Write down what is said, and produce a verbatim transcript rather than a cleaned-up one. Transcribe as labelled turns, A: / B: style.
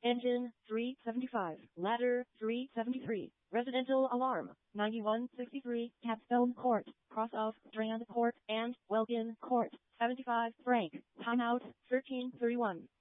A: Engine, three seventy-five. Ladder, three seventy-three. Residential alarm, ninety-one sixty-three. Capstone Court, cross off Strand Court and Welkin Court, seventy-five. Frank, timeout, thirteen thirty-one.